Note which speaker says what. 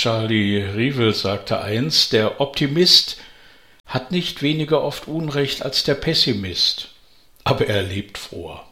Speaker 1: Charlie Rivel sagte einst, der Optimist hat nicht weniger oft Unrecht als der Pessimist, aber er lebt froher.